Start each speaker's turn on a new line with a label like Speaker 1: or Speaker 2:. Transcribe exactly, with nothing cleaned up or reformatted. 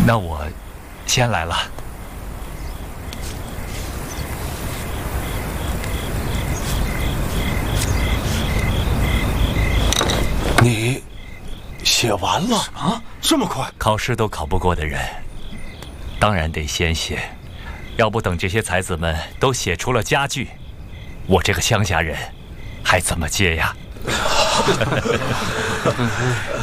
Speaker 1: 那我先来了。
Speaker 2: 你写完了
Speaker 3: 啊？这么快？
Speaker 1: 考试都考不过的人，当然得先写，要不等这些才子们都写出了佳句，我这个乡下人还怎么接呀？